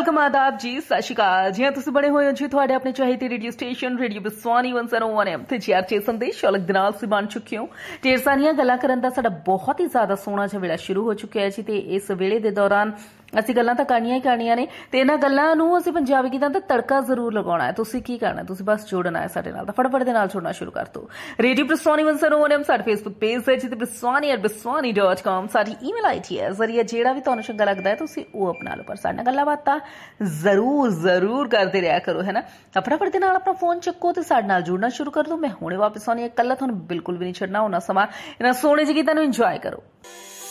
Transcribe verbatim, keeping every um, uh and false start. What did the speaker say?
Welcome आदाब जी सत श्री अकाल जी। तुम बने हुए हो जी थोड़े अपने चाहते radio station radio Biswani one zero one M ते जी आर चे संदेश अलग दिनाल से बन चुके हो। ढेर सारियां गल्लां करन दा साडा बहुत ही ज्यादा सोहना जिहा वेला शुरू हो चुका है जी। ते इस वेले दे दौरान ਅਸੀਂ ਗੱਲਾਂ ਤਾਂ ਕਰਨੀਆਂ ਹੀ ਕਰਨੀਆਂ ਨੇ ਤੇ ਇਹਨਾਂ ਗੱਲਾਂ ਨੂੰ ਅਸੀਂ ਪੰਜਾਬੀ ਗੀਤਾਂ ਦਾ ਤੜਕਾ ਜ਼ਰੂਰ ਲਗਾਉਣਾ ਹੈ। ਤੁਸੀਂ ਕੀ ਕਰਨਾ, ਤੁਸੀਂ ਬਸ ਜੁੜਨਾ ਹੈ ਸਾਡੇ ਨਾਲ ਤਾਂ ਫਟਾਫਟ ਦੇ ਨਾਲ ਜੁੜਨਾ ਸ਼ੁਰੂ ਕਰ ਦਿਓ। Radio ਬਿਸਵਾਨੀ one zero one M ਸਾਡੇ ਫੇਸਬੁੱਕ ਪੇਜ ਹੈ ਜਿੱਥੇ ਬਿਸਵਾਨੀ ਐਟ ਬਿਸਵਾਨੀ ਡਾਟ ਕਾਮ ਸਾਡੀ ਈਮੇਲ ਆਈਡੀ ਹੈ। ਜ਼ਰੀਏ ਜਿਹੜਾ ਵੀ ਤੁਹਾਨੂੰ ਚੰਗਾ ਲੱਗਦਾ ਹੈ ਤੁਸੀਂ ਉਹ ਅਪਣਾ ਲਓ, ਪਰ ਸਾਡੇ ਨਾਲ ਗੱਲਾਂ ਬਾਤਾਂ ਜ਼ਰੂਰ ਜ਼ਰੂਰ ਕਰਦੇ ਰਿਹਾ ਕਰੋ, ਹੈ ਨਾ। ਫਟਾਫਟ ਦੇ ਨਾਲ ਆਪਣਾ ਫੋਨ ਚੱਕੋ ਤੇ ਸਾਡੇ ਨਾਲ ਜੁੜਨਾ ਸ਼ੁਰੂ ਕਰ ਦਿਓ। ਮੈਂ ਹੁਣੇ ਵਾਪਸ ਆਉਣੀ ਹੈ, ਇਕੱਲਾ ਤੁਹਾਨੂੰ ਬਿਲਕੁਲ ਵੀ ਨਹੀਂ ਛੱਡਣਾ। ਉਹਨਾਂ ਸਮਾਂ ਇਹਨਾਂ ਸੋਹਣੇ ਜਿਹੇ ਗੀਤਾਂ ਨੂੰ ਇੰਜੋਏ ਕਰੋ।